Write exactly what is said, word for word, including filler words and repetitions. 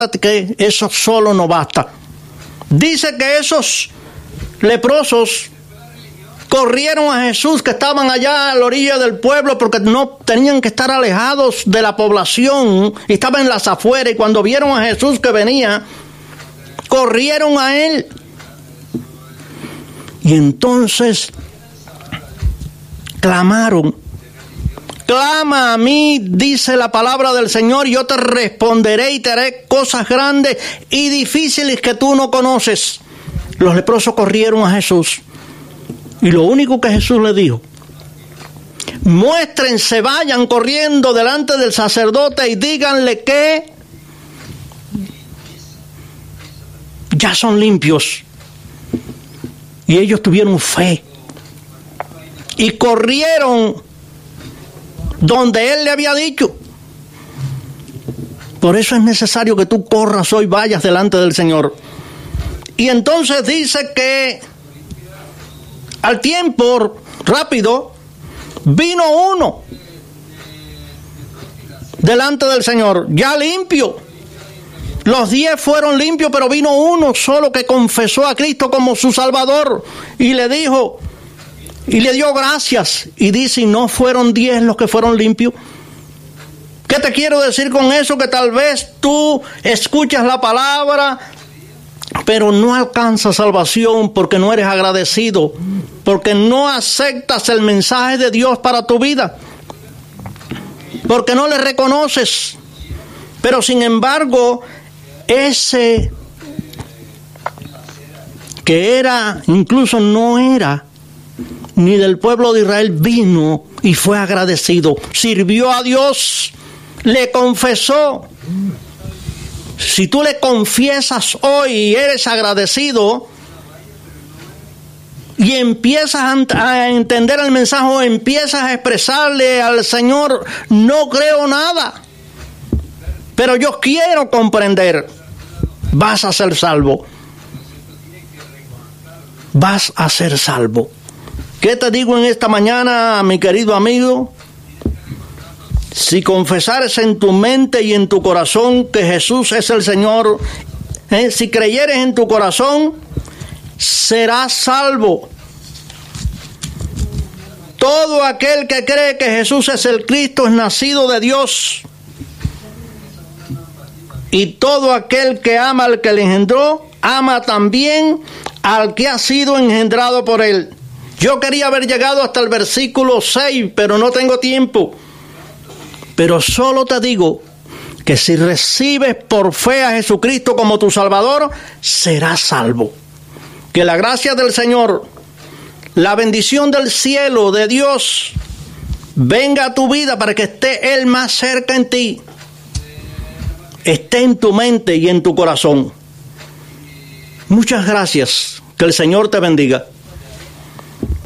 que eso solo no basta. Dice que esos leprosos corrieron a Jesús, que estaban allá a la orilla del pueblo, porque no tenían que estar alejados de la población, y estaban en las afueras, y cuando vieron a Jesús que venía, corrieron a él. Y entonces clamaron: clama a mí, dice la palabra del Señor, y yo te responderé y te haré cosas grandes y difíciles que tú no conoces. Los leprosos corrieron a Jesús, y lo único que Jesús le dijo: muéstrense, vayan corriendo delante del sacerdote y díganle que ya son limpios. Y ellos tuvieron fe y corrieron donde él le había dicho. Por eso es necesario que tú corras hoy, vayas delante del Señor. Y entonces dice que al tiempo rápido vino uno delante del Señor, ya limpio. Los diez fueron limpios, pero vino uno solo que confesó a Cristo como su Salvador y le dijo, y le dio gracias, y dice: ¿y no fueron diez los que fueron limpios? ¿Qué te quiero decir con eso? Que tal vez tú escuchas la palabra, pero no alcanzas salvación porque no eres agradecido, porque no aceptas el mensaje de Dios para tu vida, porque no le reconoces. Pero sin embargo, ese que era, incluso no era ni del pueblo de Israel, vino y fue agradecido, sirvió a Dios, le confesó. Si tú le confiesas hoy y eres agradecido y empiezas a entender el mensaje, o empiezas a expresarle al Señor: no creo nada, pero yo quiero comprender, vas a ser salvo. Vas a ser salvo. ¿Qué te digo en esta mañana, mi querido amigo? Si confesares en tu mente y en tu corazón que Jesús es el Señor, ¿eh? si creyeres en tu corazón, serás salvo. Todo aquel que cree que Jesús es el Cristo es nacido de Dios. Y todo aquel que ama al que le engendró, ama también al que ha sido engendrado por él. Yo quería haber llegado hasta el versículo seis, pero no tengo tiempo. Pero solo te digo que si recibes por fe a Jesucristo como tu Salvador, serás salvo. Que la gracia del Señor, la bendición del cielo, de Dios, venga a tu vida para que esté Él más cerca en ti. Esté en tu mente y en tu corazón. Muchas gracias. Que el Señor te bendiga.